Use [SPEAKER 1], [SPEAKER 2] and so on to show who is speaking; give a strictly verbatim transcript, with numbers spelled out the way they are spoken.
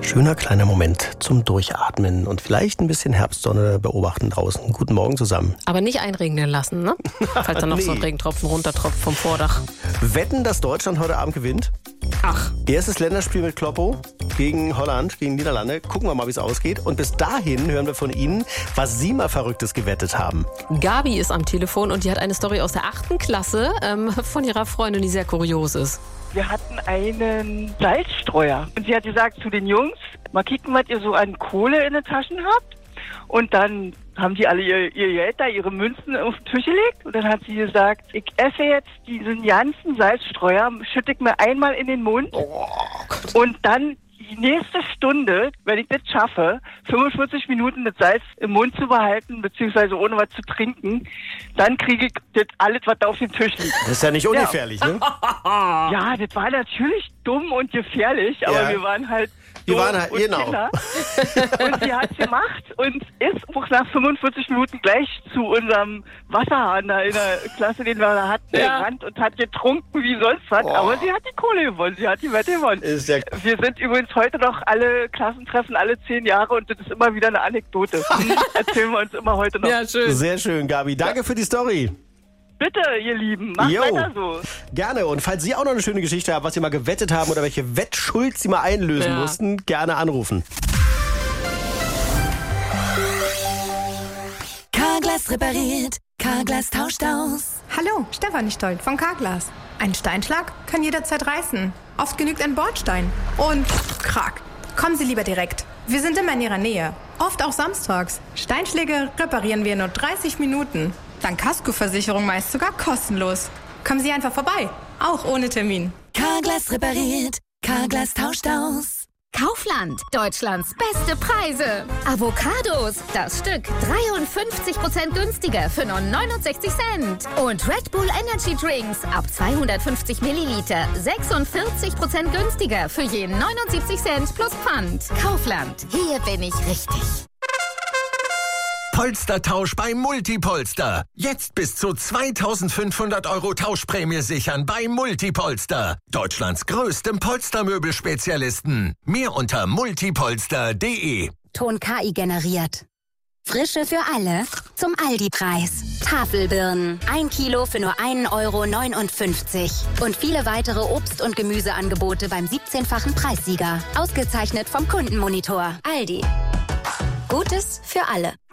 [SPEAKER 1] Schöner kleiner Moment zum Durchatmen und vielleicht ein bisschen Herbstsonne beobachten draußen. Guten Morgen zusammen.
[SPEAKER 2] Aber nicht einregnen lassen, ne? Falls da noch
[SPEAKER 1] Nee.
[SPEAKER 2] so ein Regentropfen runtertropft vom Vordach.
[SPEAKER 1] Wetten, dass Deutschland heute Abend gewinnt?
[SPEAKER 2] Ach,
[SPEAKER 1] Erstes Länderspiel mit Kloppo gegen Holland, gegen Niederlande. Gucken wir mal, wie es ausgeht. Und bis dahin hören wir von Ihnen, was Sie mal Verrücktes gewettet haben.
[SPEAKER 2] Gabi ist am Telefon und die hat eine Story aus der achten Klasse ähm, von ihrer Freundin, die sehr kurios ist.
[SPEAKER 3] Wir hatten einen Salzstreuer. Und sie hat gesagt zu den Jungs, mal kicken, was ihr so an Kohle in den Taschen habt. Und dann haben die alle ihr, ihr Geld da, ihre Münzen auf den Tisch gelegt. Und dann hat sie gesagt, ich esse jetzt diesen ganzen Salzstreuer, schütte ich mir einmal in den Mund. Und dann die nächste Stunde, wenn ich das schaffe, fünfundvierzig Minuten das Salz im Mund zu behalten, beziehungsweise ohne was zu trinken, dann kriege ich das alles, was da auf dem Tisch liegt.
[SPEAKER 1] Das ist ja nicht ungefährlich, ne?
[SPEAKER 3] Ja, das war natürlich dumm und gefährlich, aber
[SPEAKER 1] Ja.
[SPEAKER 3] wir waren halt
[SPEAKER 1] Wir
[SPEAKER 3] dumm
[SPEAKER 1] waren halt-
[SPEAKER 3] und
[SPEAKER 1] genau.
[SPEAKER 3] Kinder. Und sie hat es gemacht und ist auch nach fünfundvierzig Minuten gleich zu unserem Wasserhahn da in der Klasse, den wir da hatten,
[SPEAKER 2] Ja.
[SPEAKER 3] gerannt und hat getrunken wie sonst was.
[SPEAKER 1] Oh.
[SPEAKER 3] Aber sie hat die Kohle gewonnen, sie hat die Wette gewonnen.
[SPEAKER 1] Ist ja
[SPEAKER 3] Wir sind übrigens heute noch alle Klassentreffen, alle zehn Jahre und das ist immer wieder eine Anekdote. Erzählen wir uns immer heute noch.
[SPEAKER 2] Ja, schön.
[SPEAKER 1] sehr schön, Gabi. Danke für die Story.
[SPEAKER 3] Bitte, ihr Lieben, macht
[SPEAKER 1] Jo.
[SPEAKER 3] weiter so.
[SPEAKER 1] Gerne. Und falls Sie auch noch eine schöne Geschichte haben, was Sie mal gewettet haben oder welche Wettschuld Sie mal einlösen
[SPEAKER 2] Ja.
[SPEAKER 1] mussten, gerne anrufen.
[SPEAKER 4] Carglass repariert, Carglass tauscht aus.
[SPEAKER 5] Hallo, Stefanie Stolt von Carglass. Ein Steinschlag kann jederzeit reißen. Oft genügt ein Bordstein. Und krack. Kommen Sie lieber direkt. Wir sind immer in Ihrer Nähe. Oft auch samstags. Steinschläge reparieren wir in nur dreißig Minuten. Dann Kaskoversicherung meist sogar kostenlos. Kommen Sie einfach vorbei. Auch ohne Termin.
[SPEAKER 4] Carglass repariert, Carglass tauscht aus.
[SPEAKER 6] Kaufland, Deutschlands beste Preise. Avocados, das Stück dreiundfünfzig Prozent günstiger für nur neunundsechzig Cent. Und Red Bull Energy Drinks ab zweihundertfünfzig Milliliter sechsundvierzig Prozent günstiger für je neunundsiebzig Cent plus Pfand. Kaufland, hier bin ich richtig.
[SPEAKER 7] Polstertausch bei Multipolster. Jetzt bis zu zweitausendfünfhundert Euro Tauschprämie sichern bei Multipolster. Deutschlands größtem Polstermöbelspezialisten. Mehr unter multipolster punkt de.
[SPEAKER 6] Ton K I generiert. Frische für alle zum Aldi-Preis. Tafelbirnen, ein Kilo für nur ein Euro neunundfünfzig. Und viele weitere Obst- und Gemüseangebote beim siebzehnfachen Preissieger. Ausgezeichnet vom Kundenmonitor. Aldi. Gutes für alle.